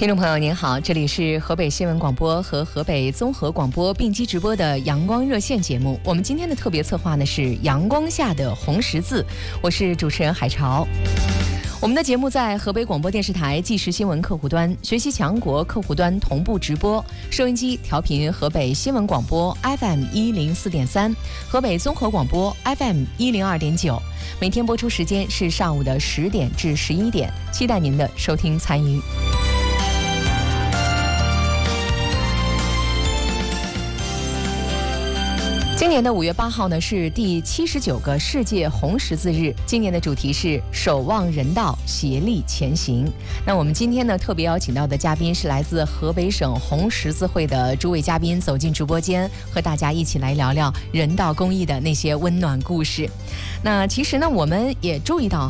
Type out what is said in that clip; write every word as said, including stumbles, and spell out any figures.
听众朋友您好，这里是河北新闻广播和河北综合广播并机直播的阳光热线节目。我们今天的特别策划呢是阳光下的红十字，我是主持人海潮。我们的节目在河北广播电视台即时新闻客户端、学习强国客户端同步直播，收音机调频河北新闻广播 F M 一零四点三，河北综合广播 F M 一零二点九。每天播出时间是上午的十点至十一点，期待您的收听参与。今年的五月八号呢是第七十九个世界红十字日，今年的主题是守望人道，协力前行。那我们今天呢特别邀请到的嘉宾是来自河北省红十字会的诸位嘉宾，走进直播间和大家一起来聊聊人道公益的那些温暖故事。那其实呢我们也注意到